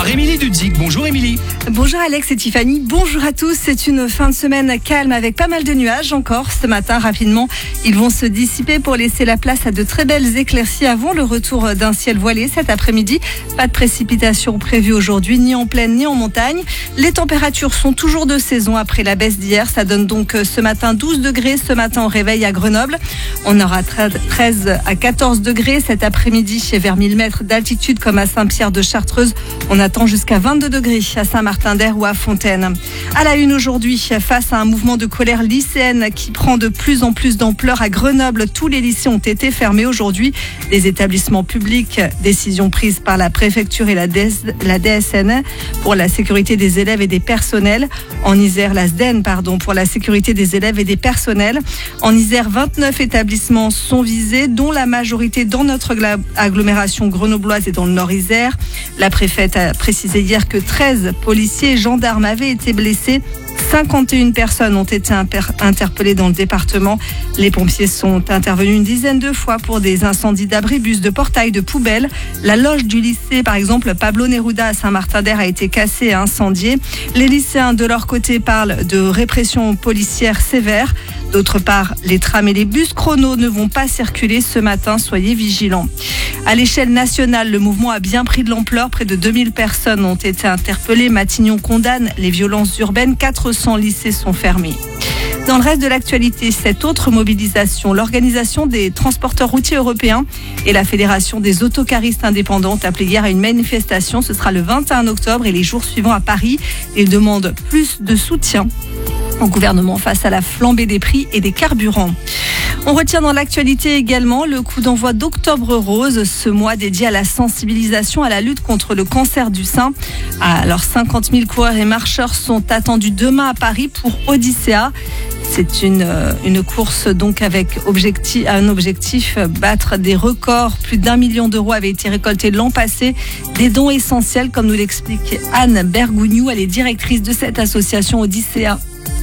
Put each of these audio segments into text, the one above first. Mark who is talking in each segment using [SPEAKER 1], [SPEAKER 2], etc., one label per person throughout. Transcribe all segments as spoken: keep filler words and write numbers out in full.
[SPEAKER 1] par Émilie Dudzik. Bonjour Émilie.
[SPEAKER 2] Bonjour Alex et Tiffany, bonjour à tous. C'est une fin de semaine calme avec pas mal de nuages encore. Ce matin, rapidement, ils vont se dissiper pour laisser la place à de très belles éclaircies avant le retour d'un ciel voilé cet après-midi. Pas de précipitations prévues aujourd'hui, ni en plaine ni en montagne. Les températures sont toujours de saison après la baisse d'hier. Ça donne donc ce matin douze degrés, ce matin au réveil à Grenoble. On aura treize à quatorze degrés cet après-midi vers mille mètres d'altitude comme à Saint-Pierre de Chartreuse. On attend jusqu'à vingt-deux degrés à Saint-Martin-d'Air ou à Fontaine. À la une aujourd'hui, face à un mouvement de colère lycéenne qui prend de plus en plus d'ampleur à Grenoble, tous les lycées ont été fermés aujourd'hui. Les établissements publics, décision prise par la préfecture et la D S N pour la sécurité des élèves et des personnels. En Isère, la S D N, pardon, pour la sécurité des élèves et des personnels. En Isère, vingt-neuf établissements sont visés, dont la majorité dans notre agglomération grenobloise et dans le Nord-Isère. La préfète a précisé hier que treize policiers et gendarmes avaient été blessés. cinquante et une personnes ont été interpellées dans le département. Les pompiers sont intervenus une dizaine de fois pour des incendies d'abribus, de portails, de poubelles. La loge du lycée, par exemple, Pablo Neruda à Saint-Martin-d'Air a été cassée et incendiée. Les lycéens, de leur côté, parlent de répression policière sévère. D'autre part, les trams et les bus chrono ne vont pas circuler ce matin. Soyez vigilants. À l'échelle nationale, le mouvement a bien pris de l'ampleur. Près de deux mille personnes ont été interpellées. Matignon condamne les violences urbaines. quatre cents lycées sont fermés. Dans le reste de l'actualité, cette autre mobilisation, l'Organisation des transporteurs routiers européens et la Fédération des autocaristes indépendants ont appelé hier à une manifestation. Ce sera le vingt et un octobre et les jours suivants à Paris. Ils demandent plus de soutien au gouvernement face à la flambée des prix et des carburants. On retient dans l'actualité également le coup d'envoi d'Octobre Rose, ce mois dédié à la sensibilisation à la lutte contre le cancer du sein. Alors cinquante mille coureurs et marcheurs sont attendus demain à Paris pour Odyssea. C'est une, une course donc avec objectif, un objectif, battre des records. Plus d'un million d'euros avaient été récoltés l'an passé. Des dons essentiels, comme nous l'explique Anne Bergougnou. Elle est directrice de cette association Odyssea.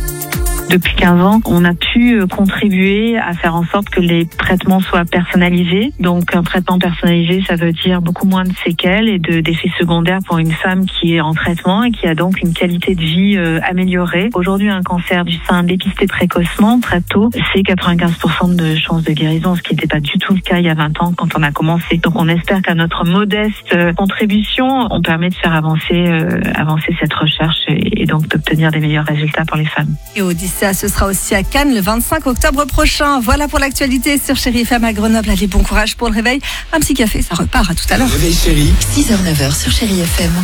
[SPEAKER 3] Depuis quinze ans, on a pu contribuer à faire en sorte que les traitements soient personnalisés. Donc un traitement personnalisé, ça veut dire beaucoup moins de séquelles et de, d'effets secondaires pour une femme qui est en traitement et qui a donc une qualité de vie euh, améliorée. Aujourd'hui, un cancer du sein dépisté précocement, très tôt, c'est quatre-vingt-quinze pour cent de chances de guérison, ce qui n'était pas du tout le cas il y a vingt ans quand on a commencé. Donc on espère qu'à notre modeste contribution, on permet de faire avancer, euh, avancer cette recherche et, et donc d'obtenir des meilleurs résultats pour les femmes.
[SPEAKER 2] Et Odyssea, ce sera aussi à Cannes le vingt-cinq octobre prochain. Voilà pour l'actualité sur Chérie F M à Grenoble. Allez, bon courage pour le réveil. Un petit café, ça repart. À tout à l'heure.
[SPEAKER 1] Réveil chérie.
[SPEAKER 4] six heures neuf heures sur Chérie F M.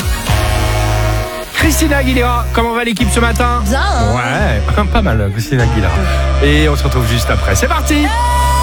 [SPEAKER 5] Christina Aguilera, comment va l'équipe ce matin?
[SPEAKER 4] Bien.
[SPEAKER 5] Ouais, pas mal Christina Aguilera. Et on se retrouve juste après. C'est parti.